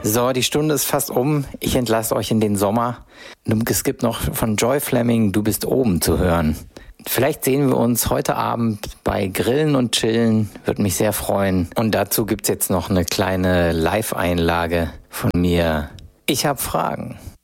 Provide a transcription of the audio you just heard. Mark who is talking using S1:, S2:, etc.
S1: So, die Stunde ist fast um. Ich entlasse euch in den Sommer. Es gibt noch von Joy Fleming "Du bist oben" zu hören. Vielleicht sehen wir uns heute Abend bei Grillen und Chillen. Würde mich sehr freuen. Und dazu gibt's jetzt noch eine kleine Live-Einlage von mir. Ich habe Fragen.